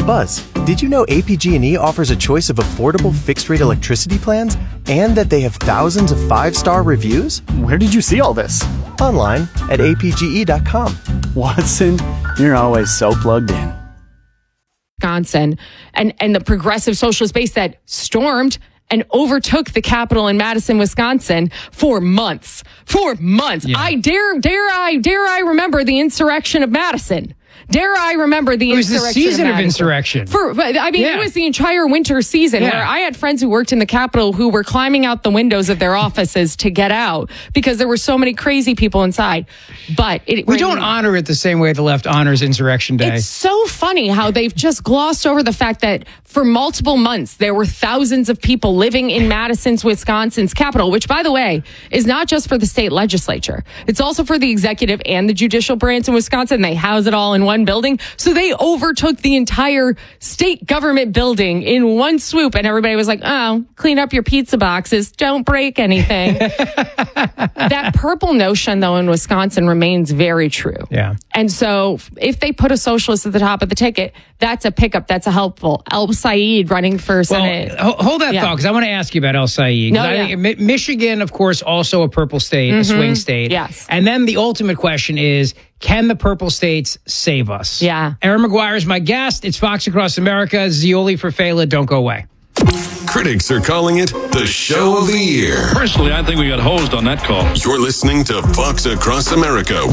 Buzz, did you know APG&E offers a choice of affordable fixed-rate electricity plans and that they have thousands of 5-star reviews? Where did you see all this? Online at apge.com. Watson, you're always so plugged in. Wisconsin and the progressive socialist base that stormed and overtook the Capitol in Madison, Wisconsin for months. Yeah. I dare I remember the insurrection of Madison. Dare I remember the insurrection? It was the season of insurrection. It was the entire winter season where I had friends who worked in the Capitol who were climbing out the windows of their offices to get out because there were so many crazy people inside. But we don't honor it the same way the left honors Insurrection Day. It's so funny how they've just glossed over the fact that for multiple months there were thousands of people living in Madison's, Wisconsin's Capitol, which, by the way, is not just for the state legislature. It's also for the executive and the judicial branch in Wisconsin. They house it all in one building. So they overtook the entire state government building in one swoop. And everybody was like, oh, clean up your pizza boxes. Don't break anything. That purple notion, though, in Wisconsin remains very true. Yeah. And so if they put a socialist at the top of the ticket, that's a pickup. That's a helpful. El Said running for Senate. Well, hold that thought, because I want to ask you about El Said. I think Michigan, of course, also a purple state, a swing state. Yes. And then the ultimate question is, can the purple states save us? Yeah. Aaron McGuire is my guest. It's Fox Across America. Zioli for Fela. Don't go away. Critics are calling it the show of the year. Personally, I think we got hosed on that call. You're listening to Fox Across America